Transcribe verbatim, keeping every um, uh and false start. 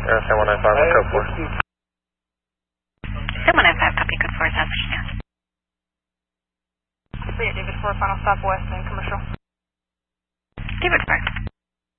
Air one nine five, code four. seven one nine five, copy, code four, South Virginia. David four, final stop west and commercial. David four.